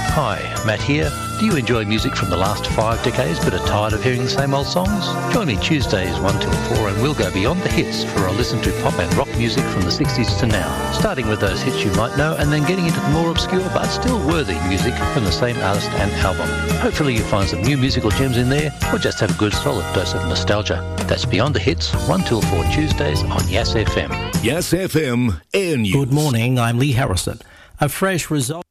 Hi, Matt here. Do you enjoy music from the last 5 decades but are tired of hearing the same old songs? Join me Tuesdays 1 till 4 and we'll go beyond the hits for a listen to pop and rock music from the 60s to now, starting with those hits you might know and then getting into the more obscure but still worthy music from the same artist and album. Hopefully you find some new musical gems in there or just have a good solid dose of nostalgia. That's Beyond the Hits, 1 till 4 Tuesdays on Yass FM. Yass FM Air News. Good morning, I'm Lee Harrison. A fresh result.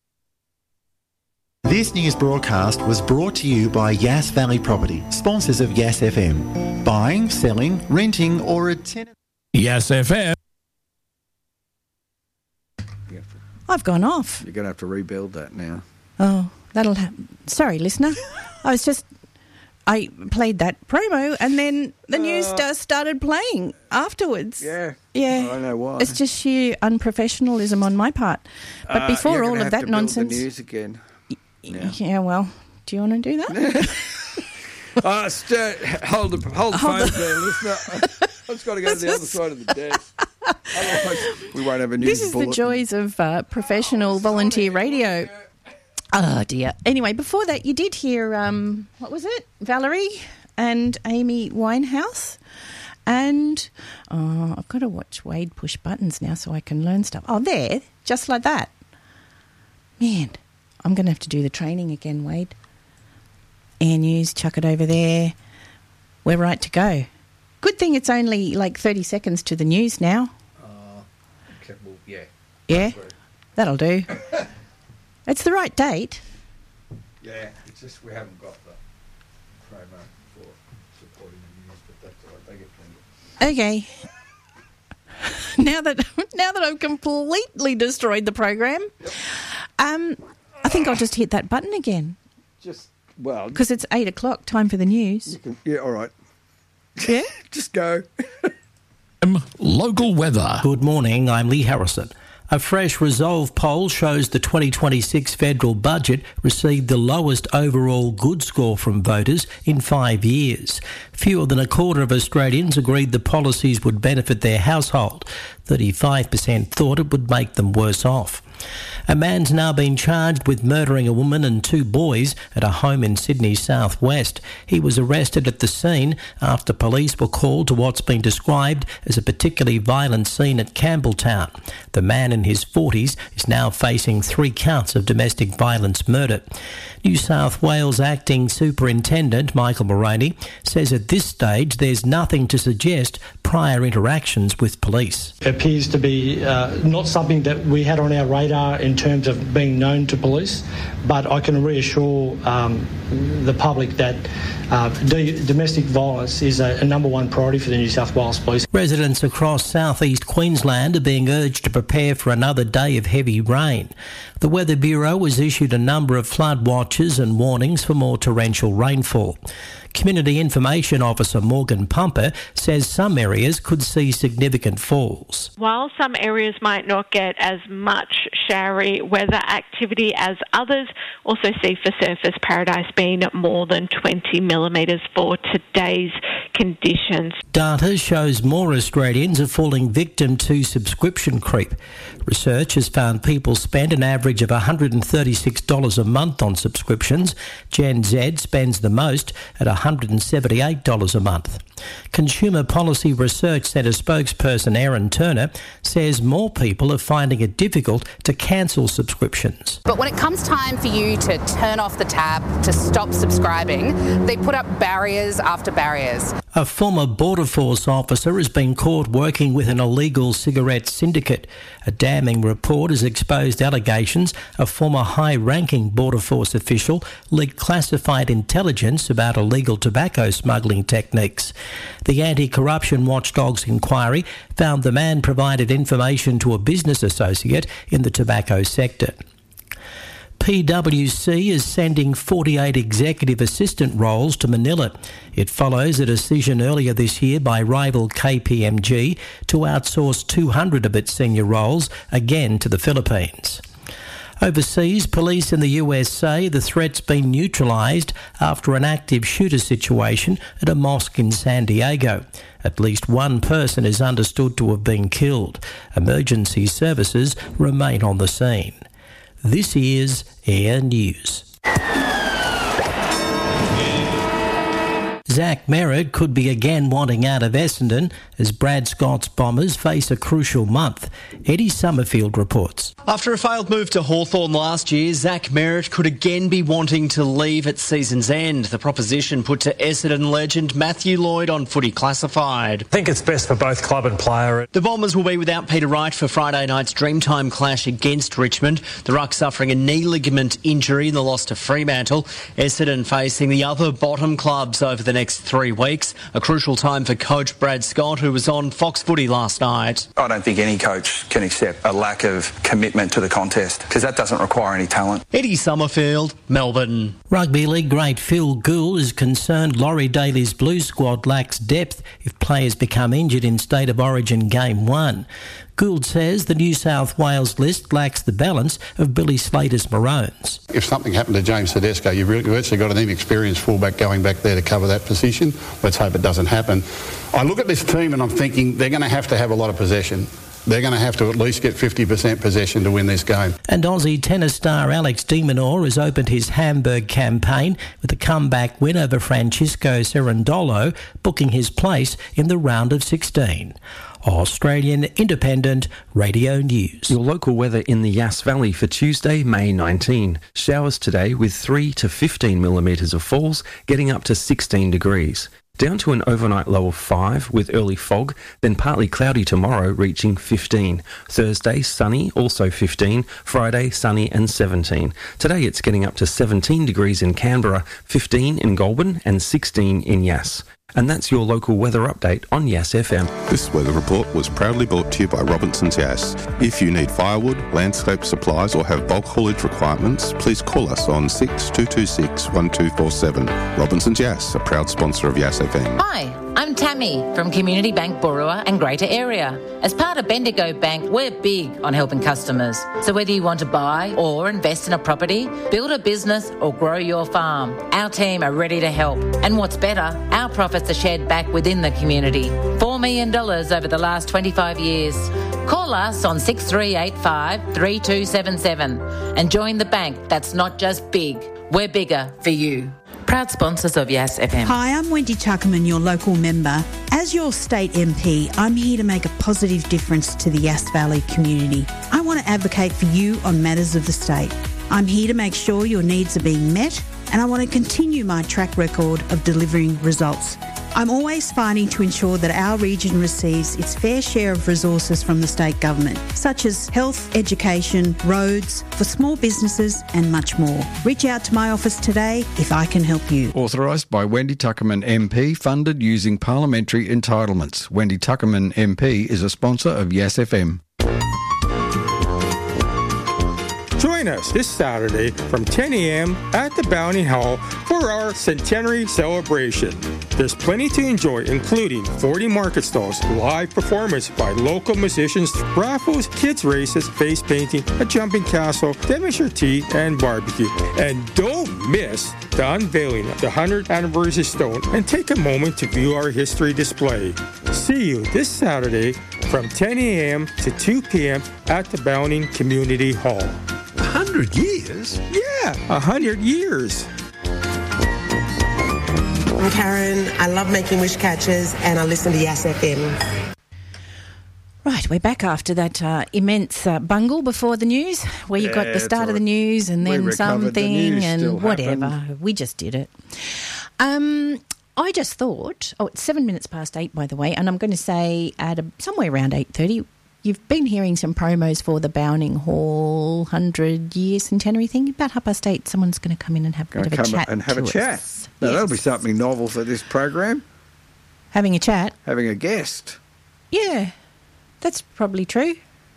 This news broadcast was brought to you by Yass Valley Property, sponsors of Yass FM. Buying, selling, renting or a tenant... Yass FM. I've gone off. You're going to have to rebuild that now. Oh, that'll happen. Sorry, listener. I played that promo and then the news started playing afterwards. Yeah. Yeah. I know why. It's just sheer unprofessionalism on my part. But before all of that nonsense... the news again. Yeah, well, do you want to do that? Hold the phone there, listener. I've just got to go to the other side of the desk. Otherwise, we won't have a news This is bulletin. the joys of professional volunteer radio. Oh, dear. Anyway, before that, you did hear, what was it? Valerie and Amy Winehouse. And I've got to watch Wade push buttons now so I can learn stuff. Oh, there, just like that. Man, I'm going to have to do the training again, Wade. Air News, chuck it over there. We're right to go. Good thing it's only like 30 seconds to the news now. Okay, well, yeah. Yeah? That'll do. It's the right date. Yeah, it's just we haven't got the promo for supporting the news, but that's all right. They get plenty. Okay. Now that I've completely destroyed the program, I think I'll just hit that button again. Because it's 8 o'clock, time for the news. Yeah, all right. Yeah? Just go. Local weather. Good morning, I'm Lee Harrison. A fresh Resolve poll shows the 2026 federal budget received the lowest overall good score from voters in 5 years. Fewer than a quarter of Australians agreed the policies would benefit their household. 35% thought it would make them worse off. A man's now been charged with murdering a woman and 2 boys at a home in Sydney's southwest. He was arrested at the scene after police were called to what's been described as a particularly violent scene at Campbelltown. The man in his 40s is now facing 3 counts of domestic violence murder. New South Wales Acting Superintendent Michael Moroney says at this stage there's nothing to suggest prior interactions with police. It appears to be not something that we had on our radar in terms of being known to police, but I can reassure the public that domestic violence is a number one priority for the New South Wales Police. Residents across southeast Queensland are being urged to prepare for another day of heavy rain. The Weather Bureau has issued a number of flood watches and warnings for more torrential rainfall. Community Information Officer Morgan Pumper says some areas could see significant falls. While some areas might not get as much showery weather activity as others, also see for Surface Paradise being more than 20 millimetres for today's conditions. Data shows more Australians are falling victim to subscription creep. Research has found people spend an average of $136 a month on subscriptions. Gen Z spends the most at $178 a month. Consumer Policy Research Centre spokesperson Erin Turner says more people are finding it difficult to cancel subscriptions. But when it comes time for you to turn off the tap, to stop subscribing, they put up barriers after barriers. A former Border Force officer has been caught working with an illegal cigarette syndicate. A damning report has exposed allegations a former high-ranking Border Force official leaked classified intelligence about illegal tobacco smuggling techniques. The anti-corruption watchdog's inquiry found the man provided information to a business associate in the tobacco sector. PwC is sending 48 executive assistant roles to Manila. It follows a decision earlier this year by rival KPMG to outsource 200 of its senior roles, again to the Philippines. Overseas, police in the US say the threat's been neutralised after an active shooter situation at a mosque in San Diego. At least one person is understood to have been killed. Emergency services remain on the scene. This is Air News. Zach Merritt could be again wanting out of Essendon as Brad Scott's Bombers face a crucial month. Eddie Summerfield reports. After a failed move to Hawthorn last year, Zach Merritt could again be wanting to leave at season's end. The proposition put to Essendon legend Matthew Lloyd on Footy Classified. I think it's best for both club and player. The Bombers will be without Peter Wright for Friday night's Dreamtime clash against Richmond. The Ruck suffering a knee ligament injury in the loss to Fremantle. Essendon facing the other bottom clubs over the next 3 weeks. A crucial time for coach Brad Scott, who was on Fox Footy last night. I don't think any coach can accept a lack of commitment to the contest because that doesn't require any talent. Eddie Summerfield, Melbourne. Rugby League great Phil Gould is concerned Laurie Daly's Blue squad lacks depth if players become injured in State of Origin Game 1. Gould says the New South Wales list lacks the balance of Billy Slater's Maroons. If something happened to James Tedesco, you've actually got an inexperienced fullback going back there to cover that position. Let's hope it doesn't happen. I look at this team and I'm thinking they're going to have a lot of possession. They're going to have to at least get 50% possession to win this game. And Aussie tennis star Alex de Minaur has opened his Hamburg campaign with a comeback win over Francisco Cerundolo, booking his place in the round of 16. Australian Independent Radio News. Your local weather in the Yass Valley for Tuesday, May 19. Showers today with 3 to 15 millimetres of falls, getting up to 16 degrees. Down to an overnight low of 5 with early fog, then partly cloudy tomorrow reaching 15. Thursday, sunny, also 15. Friday, sunny and 17. Today it's getting up to 17 degrees in Canberra, 15 in Goulburn and 16 in Yass. And that's your local weather update on Yass FM. This weather report was proudly brought to you by Robinson's Yass. If you need firewood, landscape supplies or have bulk haulage requirements, please call us on 6226 1247. Robinson's Yass, a proud sponsor of Yass FM. Hi, I'm Tammy from Community Bank Borua and Greater Area. As part of Bendigo Bank, we're big on helping customers. So whether you want to buy or invest in a property, build a business or grow your farm, our team are ready to help. And what's better, our profits are shared back within the community. $4 million over the last 25 years. Call us on 6385 3277 and join the bank that's not just big, we're bigger for you. Proud sponsors of Yass FM. Hi, I'm Wendy Tuckerman, your local member. As your state MP, I'm here to make a positive difference to the Yass Valley community. I want to advocate for you on matters of the state. I'm here to make sure your needs are being met, and I want to continue my track record of delivering results. I'm always fighting to ensure that our region receives its fair share of resources from the state government, such as health, education, roads, for small businesses and much more. Reach out to my office today if I can help you. Authorised by Wendy Tuckerman MP, funded using parliamentary entitlements. Wendy Tuckerman MP is a sponsor of Yass FM. Join us this Saturday from 10 a.m. at the Bounty Hall for our centenary celebration. There's plenty to enjoy, including 40 market stalls, live performance by local musicians, raffles, kids races, face painting, a jumping castle, Devonshire tea, and barbecue. And don't miss the unveiling of the 100th anniversary stone and take a moment to view our history display. See you this Saturday from 10 a.m. to 2 p.m. at the Bounty Community Hall. 100 years? Yeah, 100 years. I'm Karen. I love making wish catchers and I listen to Yass FM. Right, we're back after that immense bungle before the news, where you got the start of the news and then something and whatever. Happened. We just did it. I just thought, it's 7 minutes past 8, by the way, and I'm going to say at somewhere around 8:30, you've been hearing some promos for the Bowning Hall 100-year centenary thing. About 8:30, someone's going to come in and have a bit of a chat. And have a chat. Now, that'll be something novel for this program. Having a chat? Having a guest. Yeah, that's probably true.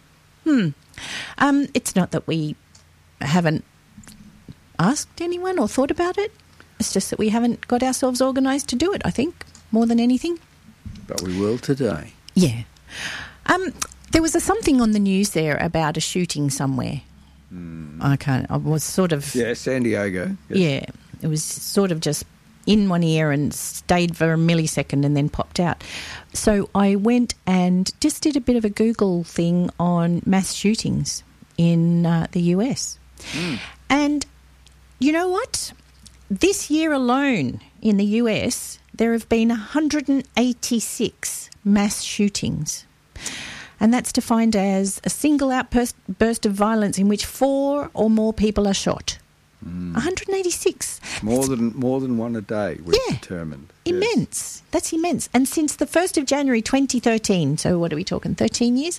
It's not that we haven't asked anyone or thought about it. It's just that we haven't got ourselves organised to do it, I think, more than anything. But we will today. Yeah. There was something on the news there about a shooting somewhere. I was sort of... Yeah, San Diego. Yes. Yeah, it was sort of just in one ear and stayed for a millisecond and then popped out. So I went and just did a bit of a Google thing on mass shootings in the US. And you know what? This year alone in the US, there have been 186 mass shootings. And that's defined as a single outburst of violence in which 4 or more people are shot. 186. More than one a day, we've determined. Immense. Yes. That's immense. And since the 1st of January 2013, so what are we talking, 13 years?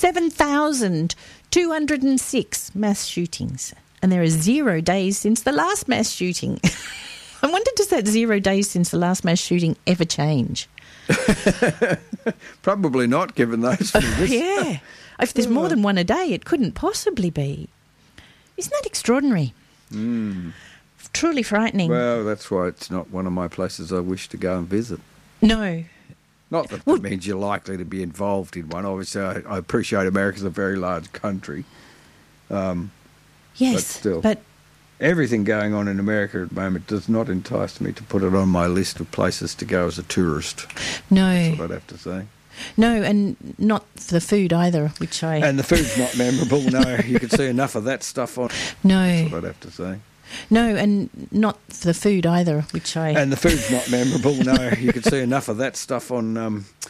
7,206 mass shootings. And there are 0 days since the last mass shooting. I wonder, does that 0 days since the last mass shooting ever change? Probably not, given those figures. Yeah. If there's more than one a day, it couldn't possibly be. Isn't that extraordinary? Truly frightening. Well, that's why it's not one of my places I wish to go and visit. No. Not that that means you're likely to be involved in one. Obviously, I appreciate America's a very large country. Yes, but still. But everything going on in America at the moment does not entice me to put it on my list of places to go as a tourist. No. That's what I'd have to say. No, and not for the food either, which I... And the food's not memorable, no. You can see enough of that stuff on... No. That's what I'd have to say. No, and not for the food either, which I... And the food's not memorable, no. You can see enough of that stuff on